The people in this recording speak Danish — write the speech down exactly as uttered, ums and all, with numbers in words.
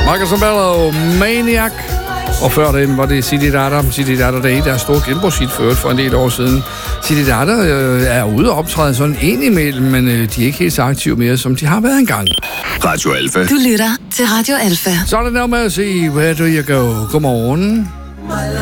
Marcus Zambello, Maniac. Og før den var det Zididada. Zididada, det er deres store genbrugshit ført for en del år siden. Zididada øh, er ude og optræde sådan indimellem, men øh, de er ikke helt så aktive mere, som de har været engang. Radio Alfa. Du lytter til Radio Alfa. Så er det der med at sige, where do you go? Godmorgen.